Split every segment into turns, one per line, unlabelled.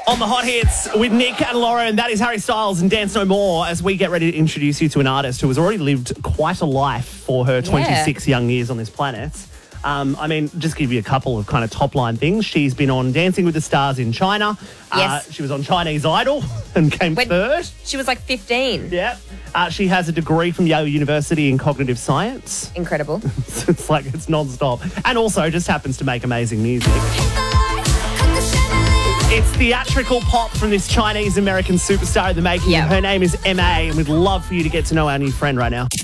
On the Hot Hits with Nick and Lauren, that is Harry Styles and Dance No More as we get ready to introduce you to an artist who has already lived quite a life for her 26 young years on this planet. Just give you a couple of kind of top-line things. She's been on Dancing with the Stars in China.
Yes.
She was on Chinese Idol and came third.
She was like 15.
Yeah. She has a degree from Yale University in cognitive science.
Incredible.
It's non-stop. And also just happens to make amazing music. It's theatrical pop from this Chinese-American superstar in the making.
Yeah.
Her name is MA, and we'd love for you to get to know our new friend right now.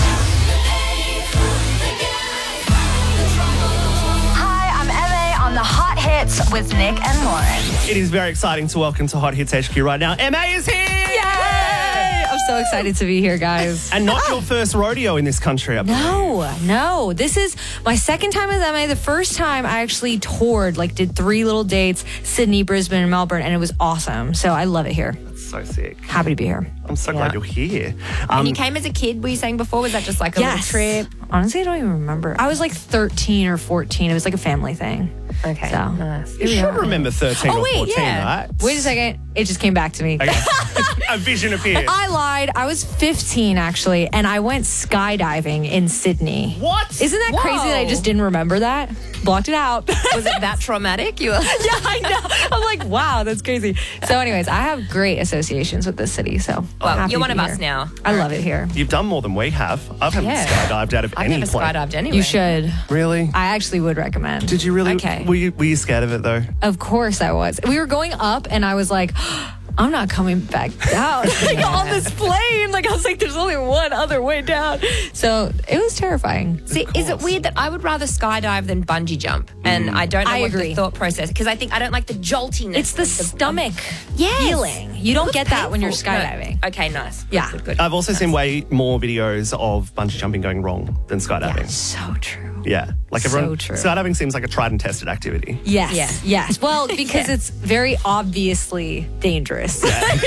Hi, I'm MA on the Hot Hits with Nick and Lauren.
It is very exciting to welcome to Hot Hits HQ right now. MA is here!
Yay! I'm so excited to be here, guys.
And not your first rodeo in this country, I believe.
No. This is my second time with MA. The first time I actually toured, did 3 little dates, Sydney, Brisbane, and Melbourne, and it was awesome. So I love it here.
That's so sick.
Happy to be here.
I'm so glad you're here.
And you came as a kid, were you saying before? Was that just like a little trip?
Honestly, I don't even remember. I was 13 or 14. It was like a family thing.
Okay,
So.
nice.
You should remember 13 or 14, right?
Wait a second. It just came back to me.
Okay. A vision appeared.
I lied. I was 15, actually, and I went skydiving in Sydney.
What?
Isn't that crazy that I just didn't remember that? Blocked it out.
Was it that traumatic? You were
Yeah, I know. I'm like, wow, that's crazy. So anyways, I have great associations with this city, so
Well,
happy
you're
to
one of
be
us
here.
now.
I love it here.
You've done more than we have. I haven't skydived out of
I've
any
never
plane.
skydived anyway.
You should.
Really?
I actually would recommend.
Did you really?
Okay.
Were you scared of it, though?
Of course I was. We were going up and I was like, I'm not coming back down on this plane. I was like, there's only one other way down. So it was terrifying.
See, is it weird that I would rather skydive than bungee jump? And I don't know
I
what
agree.
the thought process, because I think I don't like the joltiness.
It's the stomach
Yes.
feeling. You don't
It
get
looks
that when you're
painful. No.
skydiving.
Okay, nice.
Yeah.
Good.
I've also seen way more videos of bungee jumping going wrong than skydiving.
So true.
Yeah.
So true.
Skydiving seems like a tried and tested activity.
Yes.
Yeah.
Yes. Well, because it's very obviously dangerous.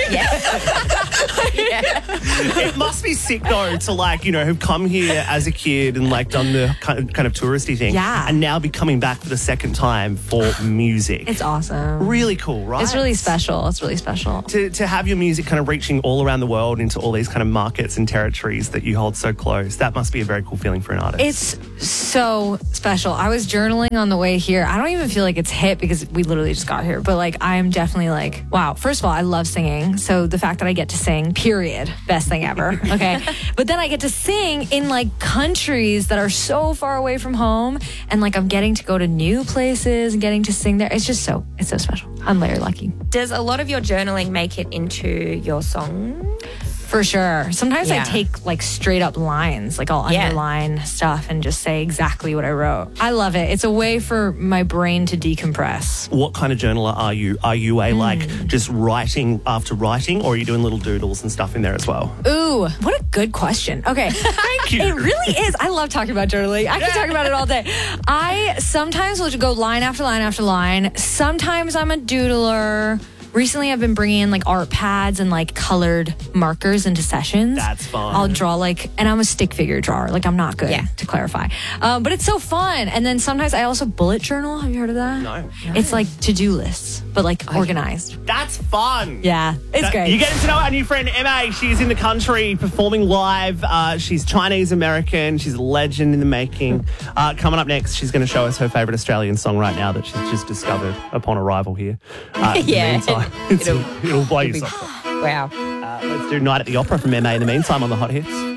It must be sick though to have come here as a kid and done the kind of touristy thing.
Yeah.
And now be coming back for the second time for music.
It's awesome.
really cool, right?
It's really special. It's really special.
To have your music kind of reaching all around the world into all these kind of markets and territories that you hold so close. That must be a very cool feeling for an artist.
It's so special. I was journaling on the way here. I don't even feel like it's hit because we literally just got here. But I am definitely wow. First of all, I love singing. So the fact that I get to sing, period, best thing ever. Okay. But then I get to sing in countries that are so far away from home. And I'm getting to go to new places and getting to sing there. It's so special. I'm very lucky.
Does a lot of your journaling make it into your song?
For sure. Sometimes I
Yeah.
take straight up lines, I'll underline stuff and just say exactly what I wrote. I love it. It's a way for my brain to decompress.
What kind of journaler are you? Are you a just writing after writing, or are you doing little doodles and stuff in there as well?
Ooh, what a good question. Okay.
Thank you.
It really is. I love talking about journaling. I can talk about it all day. I sometimes will go line after line after line. Sometimes I'm a doodler. Recently, I've been bringing in art pads and colored markers into sessions.
That's fun.
I'll draw and I'm a stick figure drawer. I'm not good, to clarify. But it's so fun. And then sometimes I also bullet journal. Have you heard of that?
No.
It's to-do lists, but organized.
That's fun.
Yeah, it's great.
You're getting to know our new friend, MA. She's in the country performing live. She's Chinese-American. She's a legend in the making. Coming up next, she's going to show us her favourite Australian song right now that she's just discovered upon arrival here. In the meantime, it'll blow your socks off.
Wow.
Let's do Night at the Opera from MA in the meantime on the Hot Hits.